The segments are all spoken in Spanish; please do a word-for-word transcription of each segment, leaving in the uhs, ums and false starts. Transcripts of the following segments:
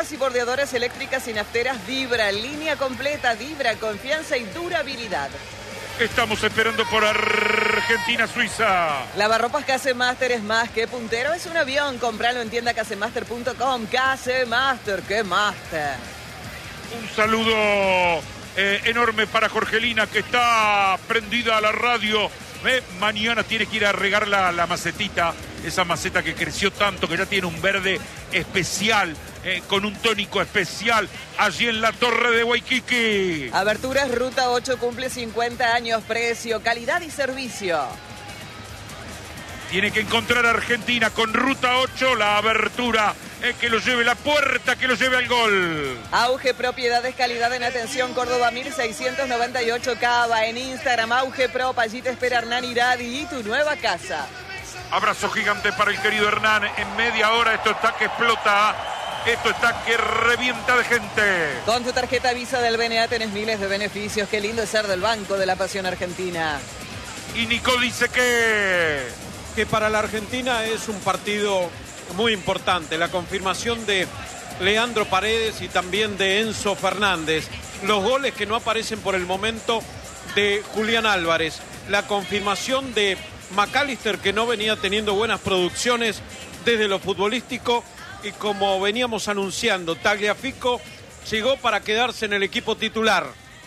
y bordeadoras eléctricas y nafteras Vibra. Línea completa, Vibra, confianza y durabilidad. Estamos esperando por Argentina-Suiza. Lavarropas Casemaster es más que puntero, es un avión. Compralo en tienda casemaster punto com. Casemaster, ¡qué master! Un saludo eh, enorme para Jorgelina, que está prendida a la radio. Eh, mañana tiene que ir a regar la, la macetita, esa maceta que creció tanto, que ya tiene un verde especial, eh, con un tónico especial, allí en la Torre de Waikiki. Aberturas Ruta ocho cumple cincuenta años, precio, calidad y servicio. Tiene que encontrar a Argentina con Ruta ocho, la abertura, eh, que lo lleve la puerta, que lo lleve al gol. Auge Propiedades, calidad en atención, Córdoba mil seiscientos noventa y ocho Cava. En Instagram, Auge Prop, allí te espera Hernán Iradi y tu nueva casa. Abrazo gigante para el querido Hernán. En media hora esto está que explota, esto está que revienta de gente. Con tu tarjeta Visa del B N A tenés miles de beneficios. Qué lindo es ser del Banco de la Pasión Argentina. Y Nico dice que... que para la Argentina es un partido muy importante. La confirmación de Leandro Paredes y también de Enzo Fernández. Los goles que no aparecen por el momento de Julián Álvarez. La confirmación de McAllister, que no venía teniendo buenas producciones desde lo futbolístico. Y como veníamos anunciando, Tagliafico llegó para quedarse en el equipo titular.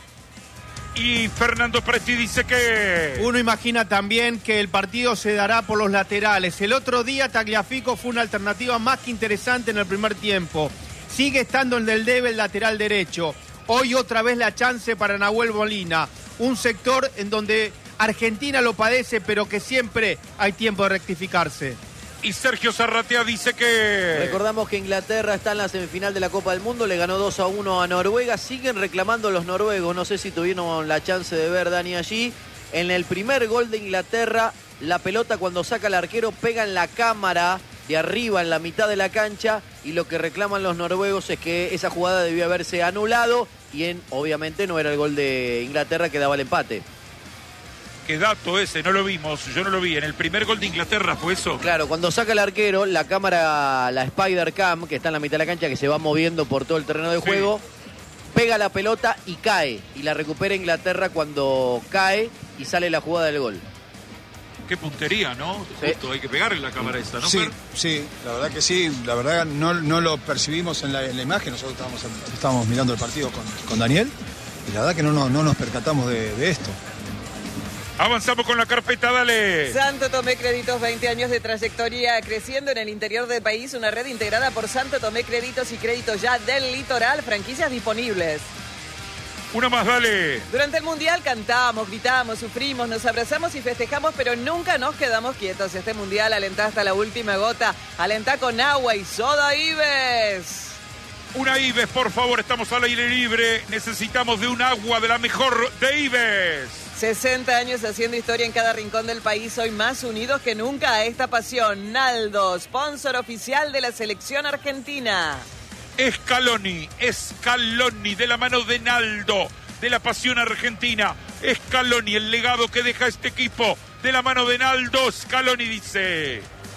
Y Fernando Presti dice que... Uno imagina también que el partido se dará por los laterales. El otro día Tagliafico fue una alternativa más que interesante en el primer tiempo. Sigue estando en el debe el lateral derecho. Hoy otra vez la chance para Nahuel Molina. Un sector en donde Argentina lo padece, pero que siempre hay tiempo de rectificarse. Y Sergio Zarratea dice que... Recordamos que Inglaterra está en la semifinal de la Copa del Mundo, le ganó dos a uno a Noruega. Siguen reclamando los noruegos, no sé si tuvieron la chance de ver, Dani, allí. En el primer gol de Inglaterra, la pelota cuando saca el arquero pega en la cámara de arriba, en la mitad de la cancha. Y lo que reclaman los noruegos es que esa jugada debió haberse anulado. Y en, obviamente no era el gol de Inglaterra que daba el empate. Qué dato ese, no lo vimos, yo no lo vi. En el primer gol de Inglaterra fue eso. Claro, cuando saca el arquero, la cámara, la Spider Cam, que está en la mitad de la cancha, que se va moviendo por todo el terreno de juego, sí, pega la pelota y cae. Y la recupera Inglaterra cuando cae y sale la jugada del gol. Qué puntería, ¿no? Sí. Justo, hay que pegarle la cámara esa, ¿no? Sí, Fer? sí, la verdad que sí. La verdad no, no lo percibimos en la, en la imagen. Nosotros estábamos, estábamos mirando el partido con, con Daniel. Y la verdad que no, no, no nos percatamos de, de esto. Avanzamos con la carpeta, dale. Santo Tomé Créditos, veinte años de trayectoria creciendo en el interior del país. Una red integrada por Santo Tomé Créditos y Créditos Ya del Litoral. Franquicias disponibles. Una más, dale. Durante el Mundial cantamos, gritamos, sufrimos, nos abrazamos y festejamos, pero nunca nos quedamos quietos. Este Mundial alentá hasta la última gota. Alentá con agua y soda Ives. Una Ives, por favor, estamos al aire libre. Necesitamos de un agua de la mejor de Ives. sesenta años haciendo historia en cada rincón del país, hoy más unidos que nunca a esta pasión. Naldo, sponsor oficial de la selección argentina. Scaloni, Scaloni, de la mano de Naldo, de la pasión argentina. Scaloni, el legado que deja este equipo, de la mano de Naldo. Scaloni dice...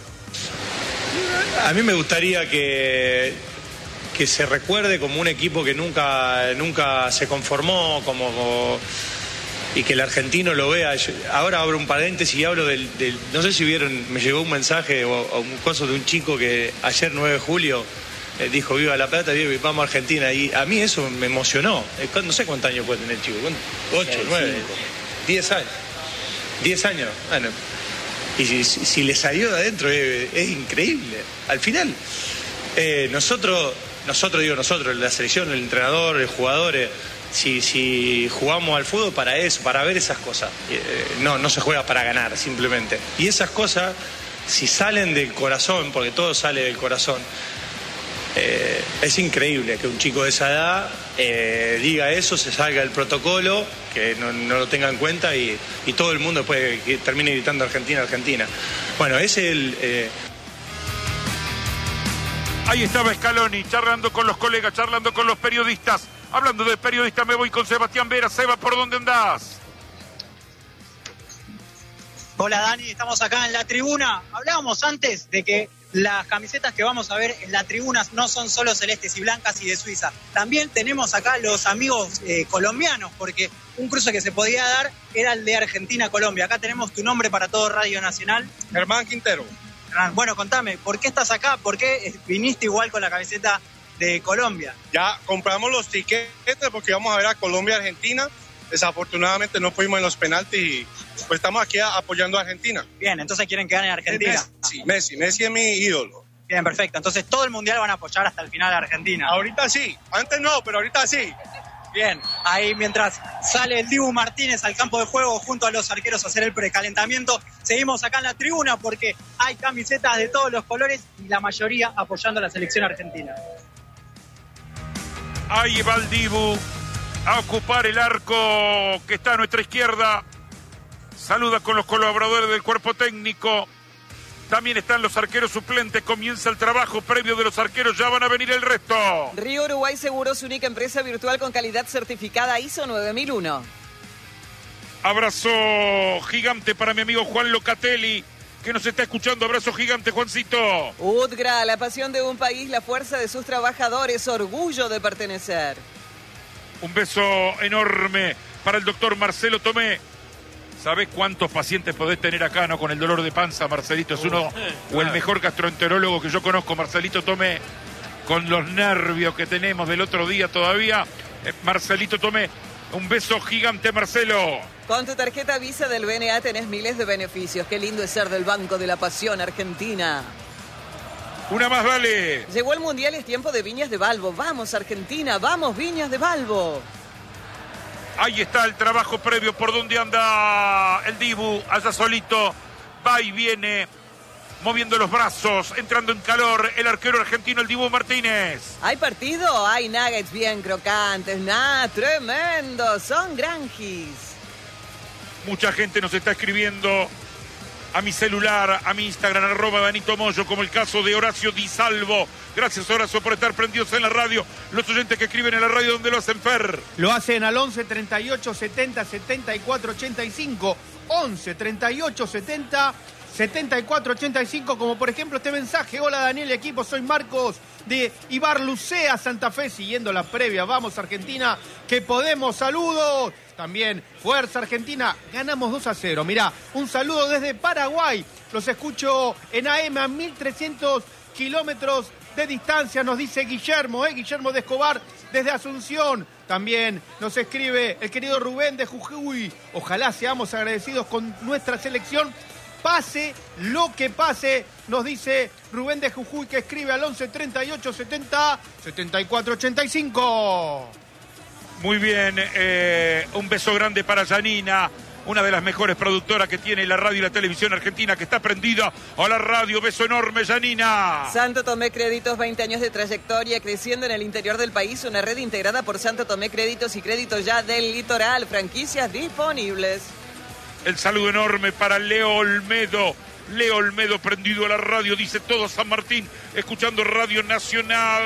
A mí me gustaría que... que se recuerde como un equipo que nunca, nunca se conformó, como... como y que el argentino lo vea. Yo, ahora abro un paréntesis y hablo del, del... No sé si vieron, me llegó un mensaje o, o un coso de un chico que ayer nueve de julio eh, dijo viva La Plata, viva, vamos a Argentina. Y a mí eso me emocionó. Eh, no sé cuántos años puede tener el chico. Ocho, nueve, diez años. Diez años. Bueno. Y si, si le salió de adentro es, es increíble. Al final, eh, nosotros, nosotros digo nosotros, la selección, el entrenador, el jugador... Eh, Si, si jugamos al fútbol para eso, para ver esas cosas. Eh, no, no se juega para ganar, simplemente. Y esas cosas, si salen del corazón, porque todo sale del corazón, eh, es increíble que un chico de esa edad eh, diga eso, se salga del protocolo, que no, no lo tenga en cuenta y, y todo el mundo después que termine gritando Argentina, Argentina. Bueno, ese es el... Eh... Ahí estaba Scaloni, charlando con los colegas, charlando con los periodistas. Hablando de periodista, me voy con Sebastián Vera. Seba, ¿por dónde andás? Hola Dani, estamos acá en la tribuna. Hablábamos antes de que las camisetas que vamos a ver en las tribunas no son solo celestes y blancas y de Suiza. También tenemos acá los amigos eh, colombianos, porque un cruce que se podía dar era el de Argentina-Colombia. Acá tenemos tu nombre para todo Radio Nacional. Germán Quintero. Bueno, contame, ¿por qué estás acá? ¿Por qué viniste igual con la camiseta de Colombia? Ya compramos los tiquetes porque íbamos a ver a Colombia-Argentina. Desafortunadamente no fuimos en los penaltis y pues estamos aquí apoyando a Argentina. Bien, entonces quieren que gane Argentina. Messi, Messi, Messi es mi ídolo. Bien, perfecto. Entonces todo el mundial van a apoyar hasta el final a Argentina. Ahorita sí, antes no, pero ahorita sí. Bien, ahí mientras sale el Dibu Martínez al campo de juego junto a los arqueros a hacer el precalentamiento, seguimos acá en la tribuna porque hay camisetas de todos los colores y la mayoría apoyando a la selección argentina. Ahí va el Dibu a ocupar el arco que está a nuestra izquierda. Saluda con los colaboradores del cuerpo técnico. También están los arqueros suplentes. Comienza el trabajo previo de los arqueros. Ya van a venir el resto. Río Uruguay Seguros, única empresa virtual con calidad certificada I S O nueve mil uno. Abrazo gigante para mi amigo Juan Locatelli, que nos está escuchando. Abrazo gigante, Juancito. UTGRA, la pasión de un país, la fuerza de sus trabajadores, orgullo de pertenecer. Un beso enorme para el doctor Marcelo Tomé. ¿Sabés cuántos pacientes podés tener acá, no? Con el dolor de panza, Marcelito. Es uno, o el mejor gastroenterólogo que yo conozco, Marcelito Tomé. Con los nervios que tenemos del otro día todavía. Eh, Marcelito Tomé, un beso gigante, Marcelo. Con tu tarjeta Visa del B N A tenés miles de beneficios. Qué lindo es ser del Banco de la Pasión Argentina. Una más, dale. Llegó el Mundial, es tiempo de Viñas de Balbo. Vamos, Argentina, vamos, Viñas de Balbo. Ahí está el trabajo previo por donde anda el Dibu, allá solito, va y viene, moviendo los brazos, entrando en calor, el arquero argentino, el Dibu Martínez. ¿Hay partido? Hay nuggets bien crocantes, nada, tremendo, son granjis. Mucha gente nos está escribiendo a mi celular, a mi Instagram, arroba Danito Moyo, como el caso de Horacio Di Salvo. Gracias, Horacio, por estar prendidos en la radio. Los oyentes que escriben en la radio, ¿dónde lo hacen, Fer? Lo hacen al once treinta y ocho setenta setenta y cuatro ochenta y cinco. once treinta y ocho setenta setenta y cuatro ochenta y cinco, como por ejemplo este mensaje. Hola Daniel y equipo, soy Marcos de Ibarlucea, Santa Fe, siguiendo la previa. Vamos Argentina, que podemos, saludos. También, fuerza Argentina, ganamos dos a cero. Mirá, un saludo desde Paraguay. Los escucho en A M a mil trescientos kilómetros de distancia, nos dice Guillermo, ¿eh? Guillermo de Escobar desde Asunción. También nos escribe el querido Rubén de Jujuy. Ojalá seamos agradecidos con nuestra selección. Pase lo que pase, nos dice Rubén de Jujuy, que escribe al once treinta y ocho setenta setenta y cuatro ochenta y cinco. Muy bien, eh, un beso grande para Janina, una de las mejores productoras que tiene la radio y la televisión argentina, que está prendida a la radio. Beso enorme, Janina. Santo Tomé Créditos, veinte años de trayectoria, creciendo en el interior del país, una red integrada por Santo Tomé Créditos y Créditos Ya del Litoral, franquicias disponibles. El saludo enorme para Leo Olmedo. Leo Olmedo prendido a la radio, dice todo San Martín, escuchando Radio Nacional.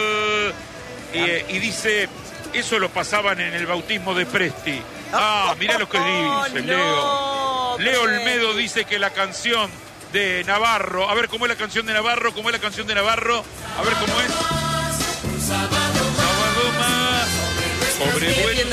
Y, y dice, eso lo pasaban en el bautismo de Presti. Ah, mirá lo que dice Leo. No, Leo Olmedo dice que la canción de Navarro, a ver cómo es la canción de Navarro, cómo es la canción de Navarro, a ver cómo es. Sábado más, sobre buen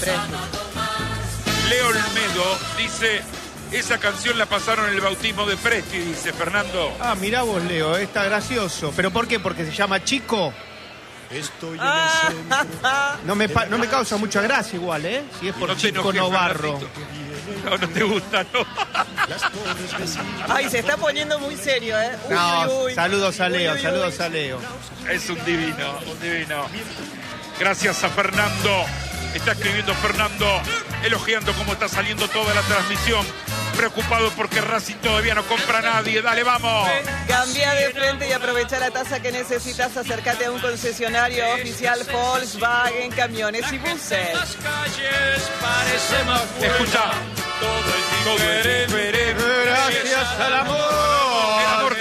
Leo Olmedo dice, esa canción la pasaron en el bautismo de Presti, dice Fernando. Ah, mirá vos, Leo, está gracioso. ¿Pero por qué? ¿Porque se llama Chico? Estoy en el centro. No me, pa- no me causa mucha gracia igual, ¿eh? Si es por No te Chico enojes, Novarro. Fernandito. No, no te gusta, ¿no? Ay, se está poniendo muy serio, ¿eh? Uy, No, uy, uy. saludos a Leo, Uy, uy, saludos uy. a Leo. Es un divino, un divino. Gracias a Fernando. Está escribiendo Fernando, elogiando cómo está saliendo toda la transmisión. Preocupado porque Racing todavía no compra a nadie. Dale, vamos. Cambia de frente y aprovecha la tasa que necesitas. Acércate a un concesionario oficial Volkswagen Camiones y Buses. Escucha. Todo el tiempo. Gracias al amor.